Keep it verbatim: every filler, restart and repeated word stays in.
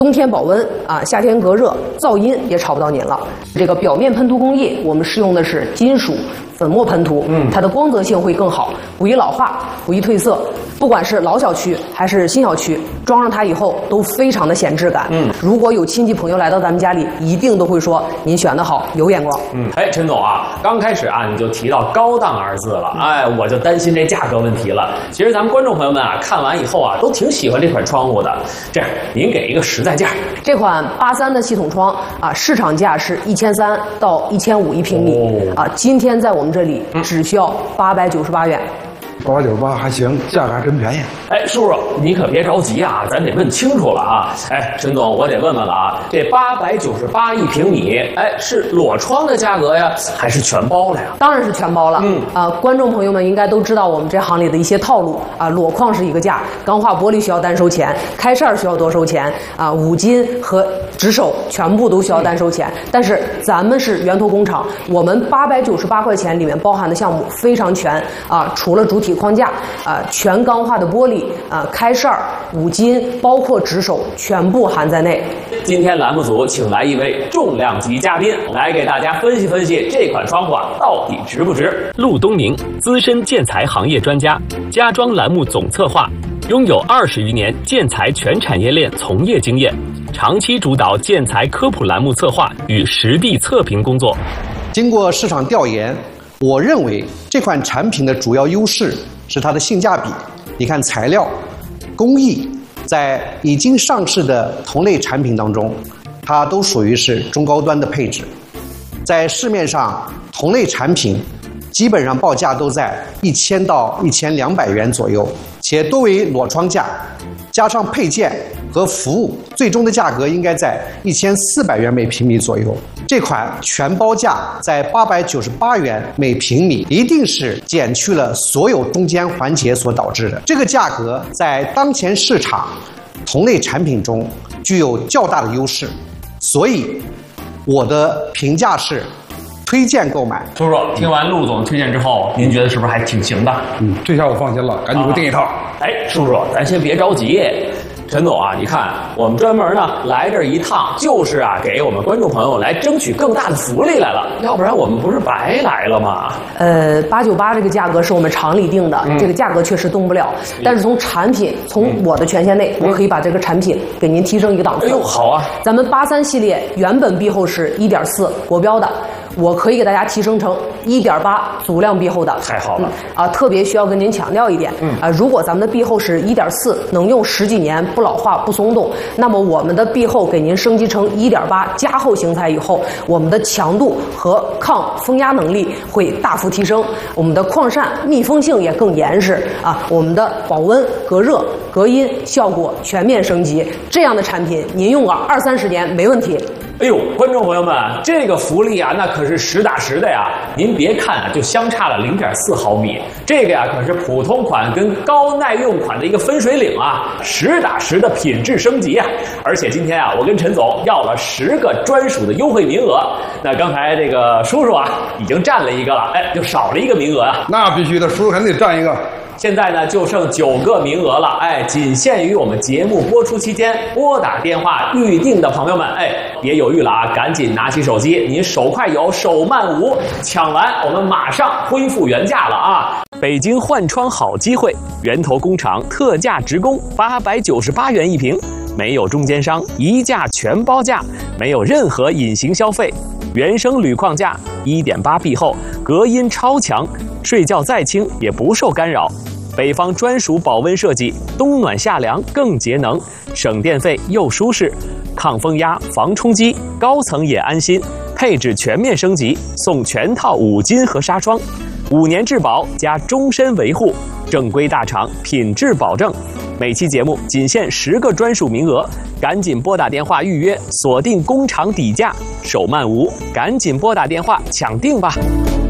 冬天保温啊，夏天隔热，噪音也吵不到您了。这个表面喷涂工艺，我们使用的是金属粉末喷涂，嗯，它的光泽性会更好，不易老化，不易褪色。不管是老小区还是新小区，装上它以后都非常的显质感。嗯，如果有亲戚朋友来到咱们家里，一定都会说您选的好，有眼光。 嗯，哎，陈总啊，刚开始啊你就提到高档二字了，哎，我就担心这价格问题了。其实咱们观众朋友们啊，看完以后啊，都挺喜欢这款窗户的。这样，您给一个实在价。 这款八三的系统窗啊，市场价是一千三到一千五一平米、哦、啊，今天在我们这里只需要八百九十八元。 八百九十八还行，价格还真便宜。 哎，叔叔，你可别着急啊，咱得问清楚了啊。哎，陈总，我得问问了啊，这八百九十八一平米，哎，是裸窗的价格呀，还是全包了呀？ 当然是全包了。嗯啊，观众朋友们应该都知道我们这行里的一些套路啊，裸框是一个价，钢化玻璃需要单收钱，开扇需要多收钱啊，五金和直手全部都需要单收钱。嗯、但是咱们是源头工厂，我们八百九十八块钱里面包含的项目非常全啊，除了主体框架啊，全钢化的玻璃啊，开扇、五金，包括直手，全部含在内。 今天栏目组请来一位重量级嘉宾，来给大家分析分析这款窗户啊到底值不值。 陆东明，资深建材行业专家，家装栏目总策划，拥有二十余年建材全产业链从业经验，长期主导建材科普栏目策划与实地测评工作。 经过市场调研，我认为这款产品的主要优势是它的性价比。你看材料、工艺，在已经上市的同类产品当中，它都属于是中高端的配置。在市面上，同类产品基本上报价都在一千到一千两百元左右，且多为裸窗架，加上配件和服务，最终的价格应该在一千四百元每平米左右。这款全包价在八百九十八元每平米，一定是减去了所有中间环节所导致的。这个价格在当前市场同类产品中具有较大的优势，所以我的评价是推荐购买。 叔叔，听完陆总推荐之后，您觉得是不是还挺行的？ 嗯，这下我放心了，赶紧给我订一套。 哎，叔叔，咱先别着急。陈总啊，你看我们专门呢来这一趟，就是啊给我们观众朋友来争取更大的福利来了，要不然我们不是白来了吗？ 呃，八九八这个价格是我们厂里定的，嗯、这个价格确实动不了。但是从产品，从我的权限内，嗯、我可以把这个产品给您提升一个档次。 哎呦，好啊！ 咱们八三系列原本壁厚是一点四国标的，我可以给大家提升成一点八足量壁厚的。 太好了！ 嗯、啊，特别需要跟您强调一点，嗯啊，如果咱们的壁厚是一点四，能用十几年不老化不松动，那么我们的壁厚给您升级成一点八加厚型材以后，我们的强度和抗风压能力会大幅提升，我们的矿扇密封性也更严实啊，我们的保温、隔热、隔音效果全面升级。这样的产品您用个二三十年没问题。 哎呦，观众朋友们，这个福利啊，那可是实打实的呀！您别看啊，就相差了零点四毫米，这个呀可是普通款跟高耐用款的一个分水岭啊，实打实的品质升级啊！而且今天啊，我跟陈总要了十个专属的优惠名额，那刚才这个叔叔啊已经占了一个了，哎，就少了一个名额啊。 那必须的，叔叔肯定得占一个。 现在呢，就剩九个名额了，哎，仅限于我们节目播出期间拨打电话预定的朋友们，哎，别犹豫了啊，赶紧拿起手机，您手快有，手慢无，抢完我们马上恢复原价了啊！ 北京换窗好机会，源头工厂特价直供，八百九十八元一平，没有中间商，一价全包价，没有任何隐形消费。原生铝框架，一点八壁厚，隔音超强，睡觉再轻也不受干扰。北方专属保温设计，冬暖夏凉更节能，省电费又舒适，抗风压、防冲击，高层也安心。配置全面升级，送全套五金和纱窗，五年质保加终身维护，正规大厂，品质保证。每期节目仅限十个专属名额，赶紧拨打电话预约，锁定工厂底价，手慢无，赶紧拨打电话抢定吧。